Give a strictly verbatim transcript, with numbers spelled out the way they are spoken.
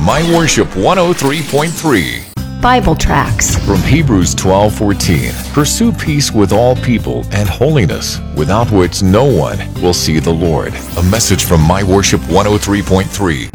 My Worship one oh three point three. Bible tracts. From Hebrews twelve fourteen. Pursue peace with all people and holiness, without which no one will see the Lord. A message from My Worship one oh three point three.